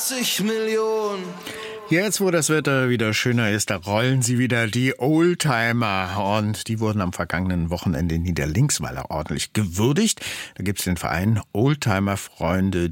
80 Millionen. Jetzt, wo das Wetter wieder schöner ist, da rollen sie wieder, die Oldtimer. Und die wurden am vergangenen Wochenende in Niederlinksweiler ordentlich gewürdigt. Da gibt's den Verein Oldtimer-Freunde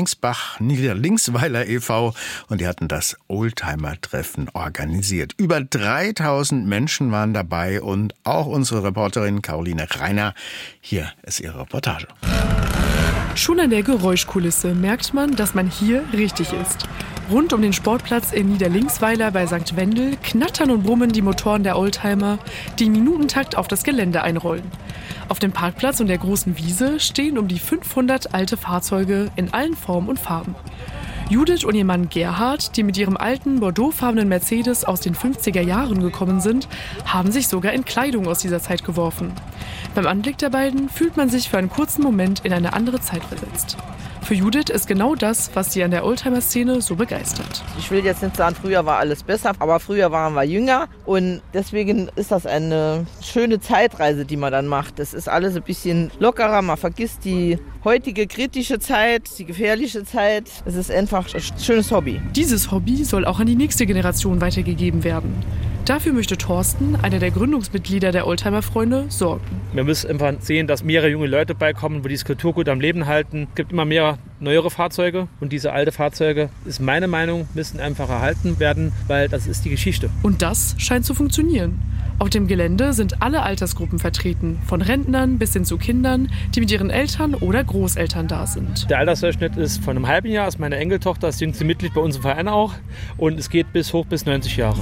Niederlinksweiler e.V. Und die hatten das Oldtimer-Treffen organisiert. Über 3000 Menschen waren dabei und auch unsere Reporterin Caroline Reiner. Hier ist ihre Reportage. Schon an der Geräuschkulisse merkt man, dass man hier richtig ist. Rund um den Sportplatz in Niederlinksweiler bei St. Wendel knattern und brummen die Motoren der Oldtimer, die im Minutentakt auf das Gelände einrollen. Auf dem Parkplatz und der großen Wiese stehen um die 500 alte Fahrzeuge in allen Formen und Farben. Judith und ihr Mann Gerhard, die mit ihrem alten bordeauxfarbenen Mercedes aus den 50er Jahren gekommen sind, haben sich sogar in Kleidung aus dieser Zeit geworfen. Beim Anblick der beiden fühlt man sich für einen kurzen Moment in eine andere Zeit versetzt. Für Judith ist genau das, was sie an der Oldtimer-Szene so begeistert. Ich will jetzt nicht sagen, früher war alles besser, aber früher waren wir jünger und deswegen ist das eine schöne Zeitreise, die man dann macht. Das ist alles ein bisschen lockerer, man vergisst die heutige kritische Zeit, die gefährliche Zeit. Es ist einfach ein schönes Hobby. Dieses Hobby soll auch an die nächste Generation weitergegeben werden. Dafür möchte Thorsten, einer der Gründungsmitglieder der Oldtimer-Freunde, sorgen. Wir müssen einfach sehen, dass mehrere junge Leute beikommen, wo die Kulturgut am Leben halten. Es gibt immer mehr neuere Fahrzeuge und diese alten Fahrzeuge, ist meine Meinung, müssen einfach erhalten werden, weil das ist die Geschichte. Und das scheint zu funktionieren. Auf dem Gelände sind alle Altersgruppen vertreten, von Rentnern bis hin zu Kindern, die mit ihren Eltern oder Großeltern da sind. Der Altersdurchschnitt ist von einem halben Jahr, ist meine Enkeltochter, das jüngste Mitglied bei uns im Verein auch und es geht hoch bis 90 Jahre.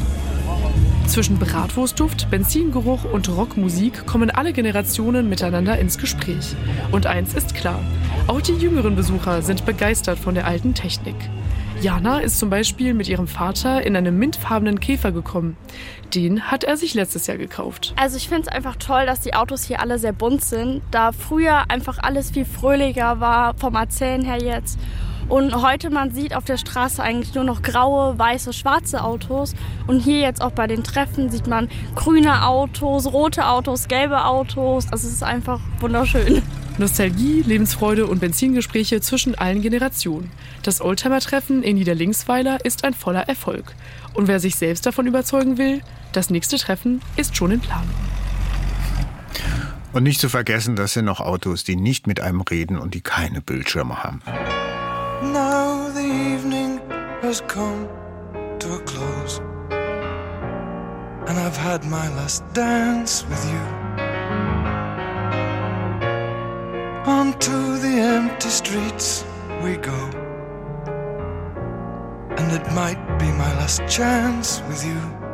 Zwischen Bratwurstduft, Benzingeruch und Rockmusik kommen alle Generationen miteinander ins Gespräch. Und eins ist klar, auch die jüngeren Besucher sind begeistert von der alten Technik. Jana ist zum Beispiel mit ihrem Vater in einem mintfarbenen Käfer gekommen. Den hat er sich letztes Jahr gekauft. Also ich finde es einfach toll, dass die Autos hier alle sehr bunt sind, da früher einfach alles viel fröhlicher war, vom Erzählen her jetzt. Und heute, man sieht auf der Straße eigentlich nur noch graue, weiße, schwarze Autos. Und hier jetzt auch bei den Treffen sieht man grüne Autos, rote Autos, gelbe Autos. Also es ist einfach wunderschön. Nostalgie, Lebensfreude und Benzingespräche zwischen allen Generationen. Das Oldtimer-Treffen in Niederlinksweiler ist ein voller Erfolg. Und wer sich selbst davon überzeugen will, das nächste Treffen ist schon in Planung. Und nicht zu vergessen, das sind noch Autos, die nicht mit einem reden und die keine Bildschirme haben. Now the evening has come to a close, and I've had my last dance with you. Onto the empty streets we go, and it might be my last chance with you.